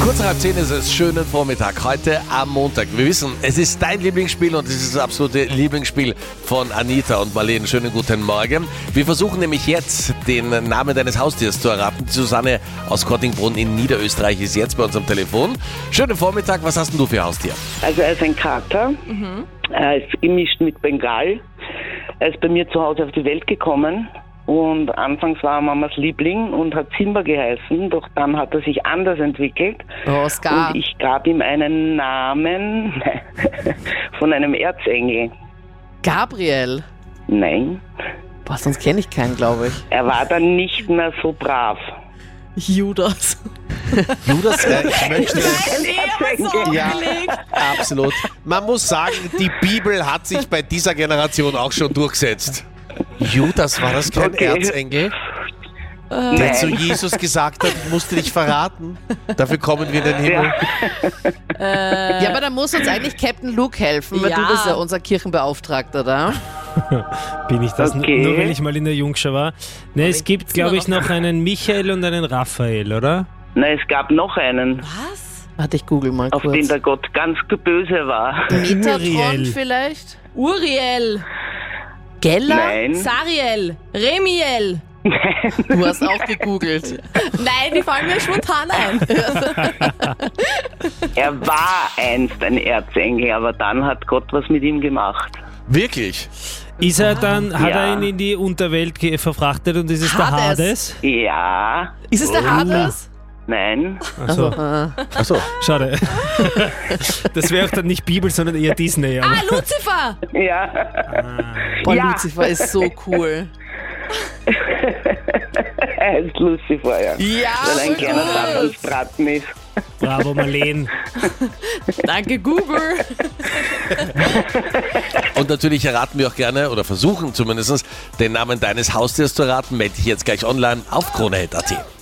Kurz nach 10 ist es, schönen Vormittag, heute am Montag. Wir wissen, es ist dein Lieblingsspiel und es ist das absolute Lieblingsspiel von Anita und Marlene. Schönen guten Morgen. Wir versuchen nämlich jetzt, den Namen deines Haustiers zu erraten. Die Susanne aus Kottingbrunn in Niederösterreich ist jetzt bei uns am Telefon. Schönen Vormittag, was hast denn du für Haustier? Also er ist ein Kater, er ist gemischt mit Bengal. Er ist bei mir zu Hause auf die Welt gekommen und anfangs war er Mamas Liebling und hat Simba geheißen, doch dann hat er sich anders entwickelt. Oscar. Und ich gab ihm einen Namen von einem Erzengel. Gabriel. Nein, Boah, sonst kenne ich keinen, glaube ich. er war dann nicht mehr so brav. Judas. Judas, ich möchte... Erzengel. Ja, absolut. Man muss sagen, die Bibel hat sich bei dieser Generation auch schon durchgesetzt. Judas, war das kein Okay. Erzengel? Der zu Jesus gesagt hat, ich musste dich verraten. Dafür kommen wir in den Himmel. Ja, aber da muss uns eigentlich Captain Luke helfen, weil Ja. du bist ja unser Kirchenbeauftragter da. Bin ich das Okay. nur, weil ich mal in der Jungschau war? Ne, es gibt, glaube ich, noch einen Michael und einen Raphael, oder? Nein, es gab noch einen, Was? Warte, ich google mal auf den kurz. der Gott ganz böse war. Metatron Uriel. vielleicht? Uriel, Geller? Nein, Sariel, Remiel. Du hast auch gegoogelt. Nein, die fallen mir spontan ein. er war einst ein Erzengel, aber dann hat Gott was mit ihm gemacht. Wirklich? Ist er dann, hat Ja. er ihn in die Unterwelt verfrachtet und ist es der Hades. Hades? Ja, Ist es der Hades? nein, Also, Achso. schade. Das wäre auch dann nicht Bibel, sondern eher Disney. Aber Lucifer! ja. Boah, Ja. Lucifer ist so cool. Er ist Lucifer, ja. Ja, Weil ein voll kleiner gut. Satansbraten ist. bravo, Marlene. Danke, Google. Und natürlich erraten wir auch gerne, oder versuchen zumindest, den Namen deines Haustiers zu erraten. Melde dich jetzt gleich online auf kronehit.at.